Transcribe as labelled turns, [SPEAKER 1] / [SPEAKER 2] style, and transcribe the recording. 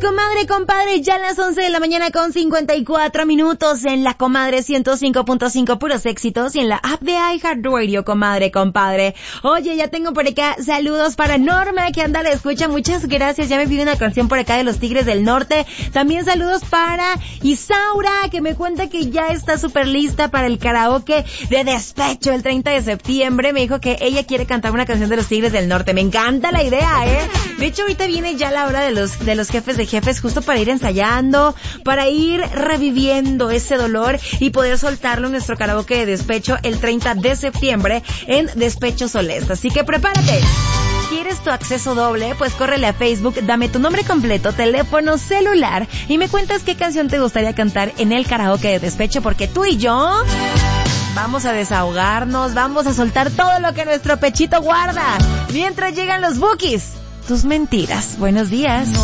[SPEAKER 1] comadre, compadre, ya a las 11 de la mañana con 54 minutos en la Comadre 105.5 puros éxitos y en la app de iHeartRadio, comadre, compadre. Oye, ya tengo por acá saludos para Norma, que anda a la escucha, muchas gracias, ya me pide una canción por acá de los Tigres del Norte. También saludos para Isaura, que me cuenta que ya está súper lista para el karaoke de Despecho el 30 de septiembre. Me dijo que ella quiere cantar una canción de los Tigres del Norte. Me encanta la idea, De hecho, ahorita viene ya la hora de los jefes de jefes, justo para ir ensayando, para ir reviviendo ese dolor y poder soltarlo en nuestro karaoke de Despecho el 30 de septiembre en Despecho Solesta. Así que prepárate. ¿Quieres tu acceso doble? Pues córrele a Facebook, dame tu nombre completo, teléfono, celular y me cuentas qué canción te gustaría cantar en el karaoke de Despecho, porque tú y yo vamos a desahogarnos, vamos a soltar todo lo que nuestro pechito guarda mientras llegan los bookies. Tus mentiras. Buenos días.